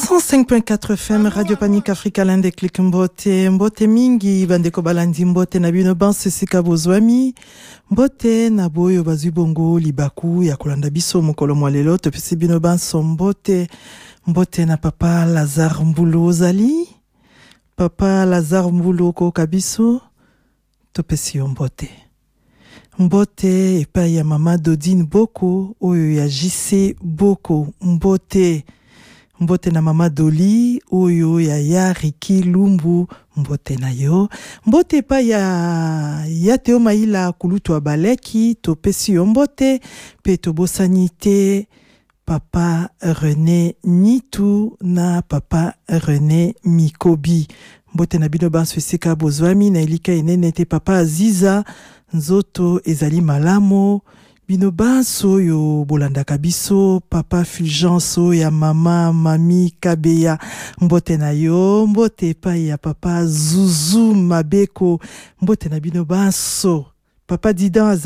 105.4 FM Radio Panique Africa Lande Click Mbote mingi bandeko balandi mbote na bino banse sika bozwami mbote na boyo bazibongo libaku ya kolanda biso mokolo mwalelo topesi bino banso mbote na papa Lazare Mbulu ozali papa Lazare Mbulu ko kabiso topesi yo mbote epai ya mama Dodine Boko oyo ya JC Boko mbote na mama Doli oyo ya Riki Lumbu mbote na yo mbote pa ya Teo Maila kulutu abaleki topesi yo mbote pe tobosani te papa René Nitu na papa René Mikobi mbote na bino banso esika bozwami na elika enene te papa Aziza nzoto ezali malamo bino banso yo bolandaka biso papa Fulgence ya mami Kabeya mbote na yo mbote pa ya papa Zuzu Mabeko mbote na bino banso papa Didan